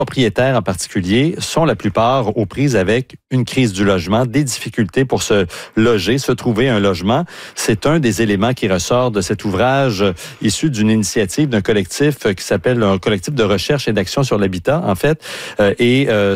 propriétaires en particulier sont la plupart aux prises avec une crise du logement, des difficultés pour se loger, se trouver un logement. C'est un des éléments qui ressort de cet ouvrage issu d'une initiative d'un collectif qui s'appelle un collectif de recherche et d'action sur l'habitat, en fait.